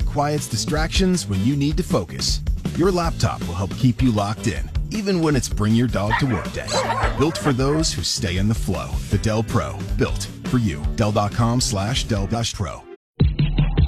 quiets distractions when you need to focus. Your laptop will help keep you locked in, even when it's bring your dog to work day. Built for those who stay in the flow. The Dell Pro, built for you. Dell.com/Dell-Pro.